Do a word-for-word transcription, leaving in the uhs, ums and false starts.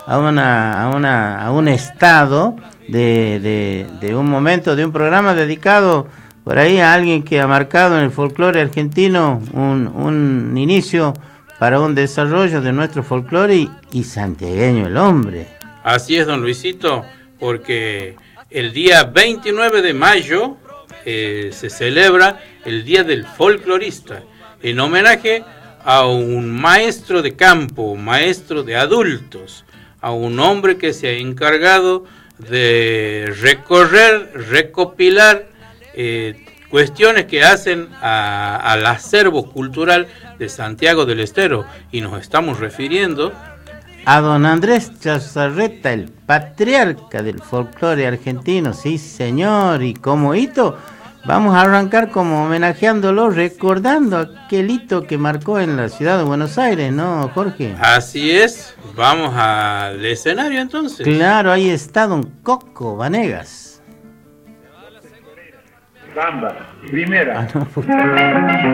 a una, a una, a un estado de, de, de un momento, de un programa dedicado por ahí a alguien que ha marcado en el folclore argentino un, un inicio para un desarrollo de nuestro folclore y, y santiagueño el hombre. Así es, don Luisito, porque el día veintinueve de mayo eh, se celebra el Día del Folclorista, en homenaje a un maestro de campo, maestro de adultos, a un hombre que se ha encargado de recorrer, recopilar eh, cuestiones que hacen a, al acervo cultural de Santiago del Estero, y nos estamos refiriendo a don Andrés Chazarreta, el patriarca del folclore argentino, sí señor, y como hito vamos a arrancar como homenajeándolo, recordando aquel hito que marcó en la ciudad de Buenos Aires, ¿no, Jorge? Así es, vamos al escenario entonces. Claro, ahí está don Coco Vanegas. Samba, primera. Ah, no,